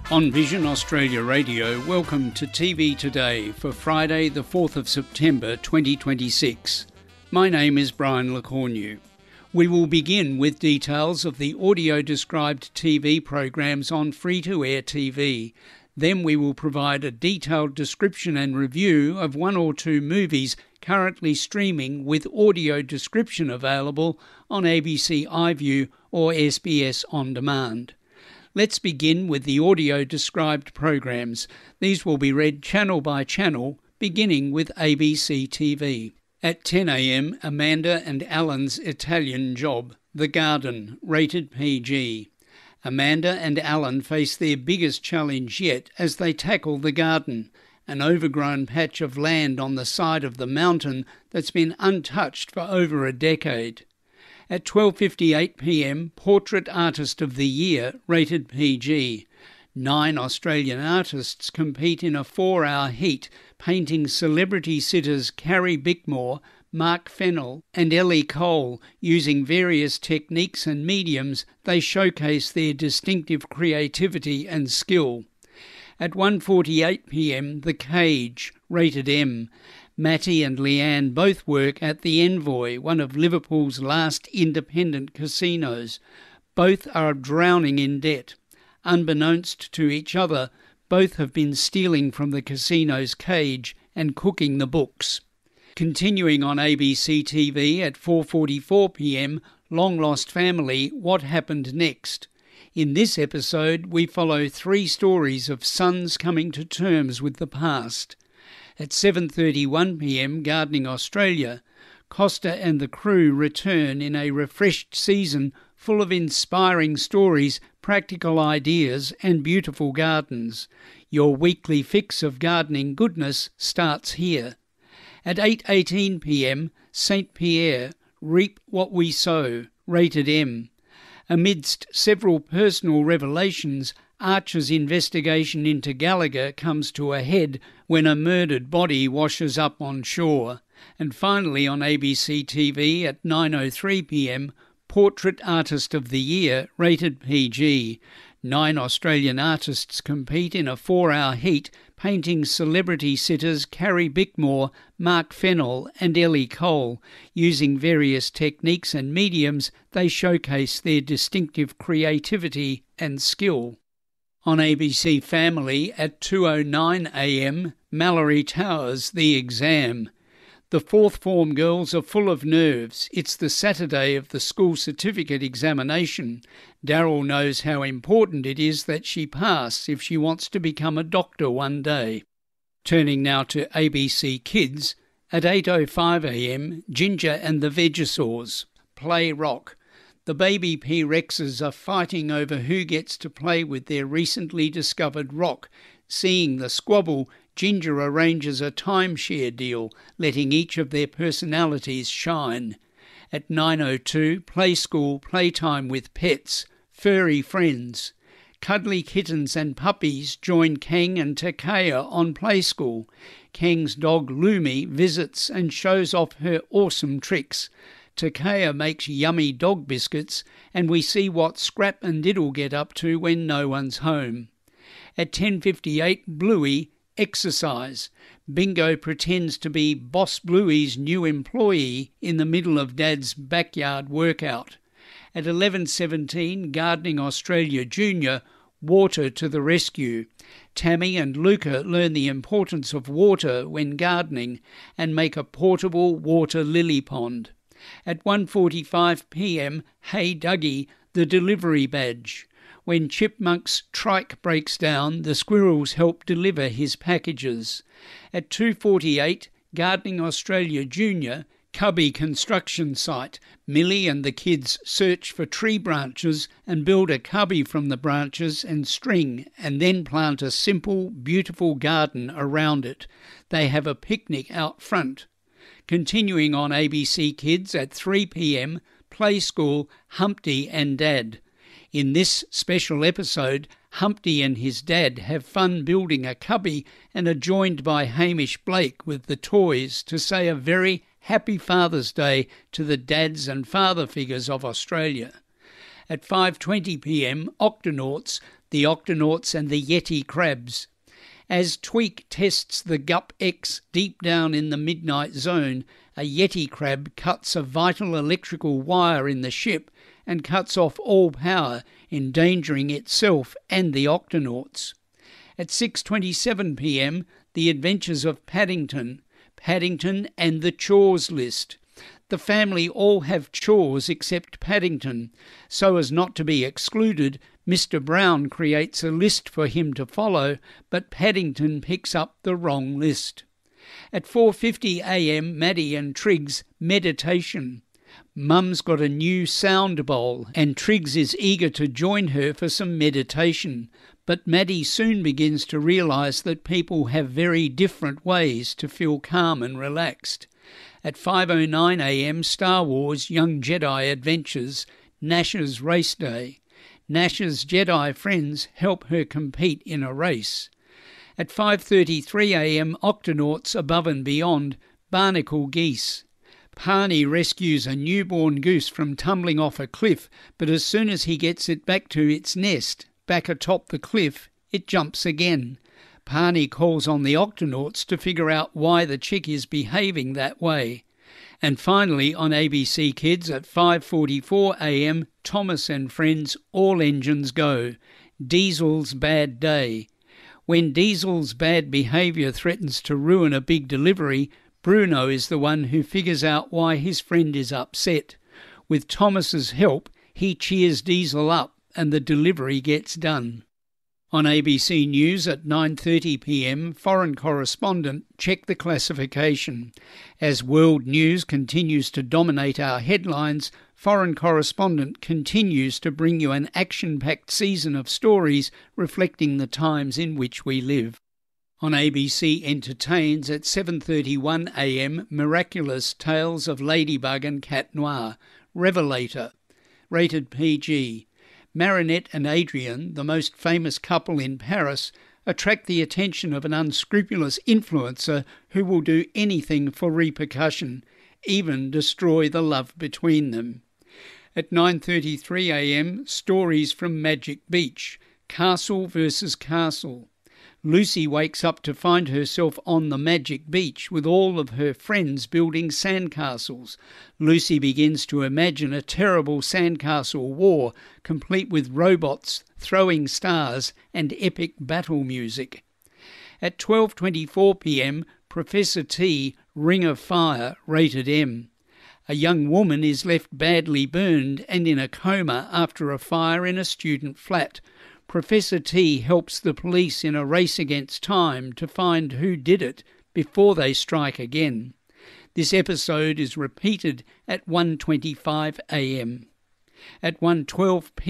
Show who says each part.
Speaker 1: On Vision Australia Radio, welcome to TV Today for Friday the 4th of September 2026. My name is Brian Lecornu. We will begin with details of the audio-described TV programs on free-to-air TV. Then we will provide a detailed description and review of one or two movies currently streaming with audio description available on ABC iView or SBS On Demand. Let's begin with the audio-described programs. These will be read channel by channel, beginning with ABC TV. At 10 a.m, Amanda and Alan's Italian Job, The Garden, rated PG. Amanda and Alan face their biggest challenge yet as they tackle the garden, an overgrown patch of land on the side of the mountain that's been untouched for over a decade. At 12:58 p.m, Portrait Artist of the Year, rated PG. 9 Australian artists compete in a 4-hour heat, painting celebrity sitters Carrie Bickmore, Mark Fennell and Ellie Cole. Using various techniques and mediums, they showcase their distinctive creativity and skill. At 1:48 p.m, The Cage, rated M. Matty and Leanne both work at the Envoy, one of Liverpool's last independent casinos. Both are drowning in debt. Unbeknownst to each other, both have been stealing from the casino's cage and cooking the books. Continuing on ABC TV at 4:44 p.m, Long Lost Family, What Happened Next? In this episode, we follow 3 stories of sons coming to terms with the past. At 7:31 p.m, Gardening Australia, Costa and the crew return in a refreshed season full of inspiring stories, practical ideas and beautiful gardens. Your weekly fix of gardening goodness starts here. At 8:18 p.m, St Pierre, Reap What We Sow, rated M. Amidst several personal revelations, Archer's investigation into Gallagher comes to a head when a murdered body washes up on shore. And finally on ABC TV at 9:03 p.m, Portrait Artist of the Year, rated PG. 9 Australian artists compete in a 4-hour heat, painting celebrity sitters Carrie Bickmore, Mark Fennell and Ellie Cole. Using various techniques and mediums, they showcase their distinctive creativity and skill. On ABC Family at 2:09 a.m, Mallory Towers, The Exam. The 4th form girls are full of nerves. It's the Saturday of the school certificate examination. Daryl knows how important it is that she pass if she wants to become a doctor one day. Turning now to ABC Kids, at 8:05 a.m, Ginger and the Vegisaurs, Play Rock. The baby P-Rexes are fighting over who gets to play with their recently discovered rock. Seeing the squabble, Ginger arranges a timeshare deal, letting each of their personalities shine. At 9:02, Play School Playtime with Pets, Furry Friends. Cuddly kittens and puppies join Kang and Takea on Play School. Kang's dog Lumi visits and shows off her awesome tricks. Takea makes yummy dog biscuits, and we see what Scrap and Diddle get up to when no one's home. At 10:58, Bluey, Exercise. Bingo pretends to be Boss Bluey's new employee in the middle of Dad's backyard workout. At 11:17, Gardening Australia Junior, Water to the Rescue. Tammy and Luca learn the importance of water when gardening and make a portable water lily pond. At 1:45 p.m, Hey Dougie, The Delivery Badge. When Chipmunk's trike breaks down, the squirrels help deliver his packages. At 2:48, Gardening Australia Junior, Cubby construction site. Millie and the kids search for tree branches and build a cubby from the branches and string, and then plant a simple, beautiful garden around it. They have a picnic out front. Continuing on ABC Kids at 3 p.m, Play School, Humpty and Dad. In this special episode, Humpty and his dad have fun building a cubby and are joined by Hamish Blake with the toys to say a very happy Father's Day to the dads and father figures of Australia. At 5:20 p.m, Octonauts, the Octonauts and the Yeti crabs. As Tweak tests the GUP-X deep down in the midnight zone, a Yeti crab cuts a vital electrical wire in the ship and cuts off all power, endangering itself and the Octonauts. At 6:27 p.m, The Adventures of Paddington, Paddington and the Chores List. The family all have chores except Paddington. So as not to be excluded, Mr. Brown creates a list for him to follow, but Paddington picks up the wrong list. At 4:50 a.m, Maddie and Triggs meditation. Mum's got a new sound bowl and Triggs is eager to join her for some meditation, but Maddie soon begins to realise that people have very different ways to feel calm and relaxed. At 5:09 a.m, Star Wars Young Jedi Adventures, Nash's Race Day. Nash's Jedi friends help her compete in a race. At 5:33 a.m, Octonauts Above and Beyond, Barnacle Geese. Parney rescues a newborn goose from tumbling off a cliff, but as soon as he gets it back to its nest, back atop the cliff, it jumps again. Parney calls on the Octonauts to figure out why the chick is behaving that way. And finally, on ABC Kids at 5:44 a.m, Thomas and Friends, All Engines Go. Diesel's Bad Day. When Diesel's bad behaviour threatens to ruin a big delivery, Bruno is the one who figures out why his friend is upset. With Thomas's help, he cheers Diesel up and the delivery gets done. On ABC News at 9:30 p.m, Foreign Correspondent, Check the Classification. As world news continues to dominate our headlines, Foreign Correspondent continues to bring you an action-packed season of stories reflecting the times in which we live. On ABC Entertains at 7:31 a.m, Miraculous Tales of Ladybug and Cat Noir, Revelator, rated PG. Marinette and Adrian, the most famous couple in Paris, attract the attention of an unscrupulous influencer who will do anything for repercussion, even destroy the love between them. At 9:33 a.m, Stories from Magic Beach, Castle versus Castle. Lucy wakes up to find herself on the magic beach with all of her friends building sandcastles. Lucy begins to imagine a terrible sandcastle war, complete with robots, throwing stars and epic battle music. At 12:24 p.m, Professor T, Ring of Fire, rated M. A young woman is left badly burned and in a coma after a fire in a student flat. Professor T helps the police in a race against time to find who did it before they strike again. This episode is repeated at 1:25 a.m. At 1:12 p.m.